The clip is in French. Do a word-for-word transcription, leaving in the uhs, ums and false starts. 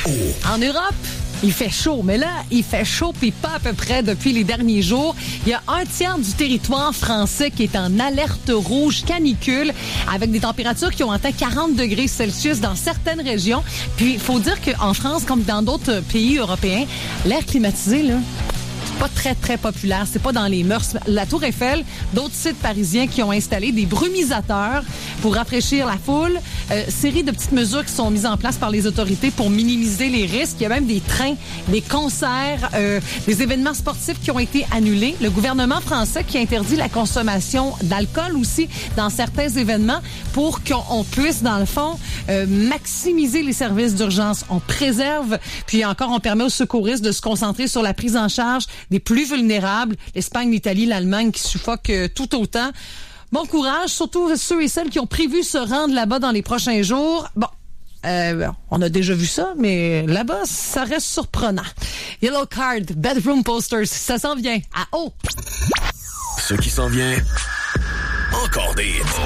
En Europe, il fait chaud, mais là, il fait chaud puis pas à peu près depuis les derniers jours. Il y a un tiers du territoire français qui est en alerte rouge canicule avec des températures qui ont atteint quarante degrés Celsius dans certaines régions. Puis, il faut dire qu'en France, comme dans d'autres pays européens, l'air climatisé, là, pas très, très populaire. C'est pas dans les mœurs. La Tour Eiffel, d'autres sites parisiens qui ont installé des brumisateurs pour rafraîchir la foule. Euh, série de petites mesures qui sont mises en place par les autorités pour minimiser les risques. Il y a même des trains, des concerts, euh, des événements sportifs qui ont été annulés. Le gouvernement français qui interdit la consommation d'alcool aussi dans certains événements pour qu'on puisse, dans le fond, euh, maximiser les services d'urgence. On préserve, puis encore, on permet aux secouristes de se concentrer sur la prise en charge des plus vulnérables, l'Espagne, l'Italie, l'Allemagne qui suffoquent euh, tout autant. Bon courage, surtout ceux et celles qui ont prévu se rendre là-bas dans les prochains jours. Bon, euh, on a déjà vu ça, mais là-bas, ça reste surprenant. Yellow Card, Bedroom Posters, ça s'en vient à haut. Ce qui s'en vient, encore des hits.